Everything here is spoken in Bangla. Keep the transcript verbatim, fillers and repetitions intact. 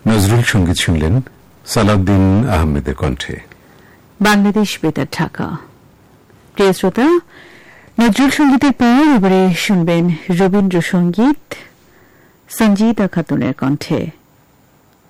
নজরুল সঙ্গীত শুনলেন সালাউদ্দিন আহমেদের কণ্ঠে। বাংলাদেশ বেতার ঢাকা। প্রিয় শ্রোতা, নজরুল সঙ্গীতের পর এবারে শুনবেন রবীন্দ্রসঙ্গীত সঞ্জিদা খাতুনের কণ্ঠে।